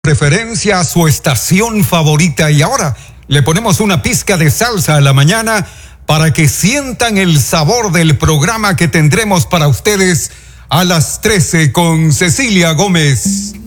Preferencia a su estación favorita y ahora le ponemos una pizca de salsa a la mañana para que sientan el sabor del programa que tendremos para ustedes a las 13 con Cecilia Gómez.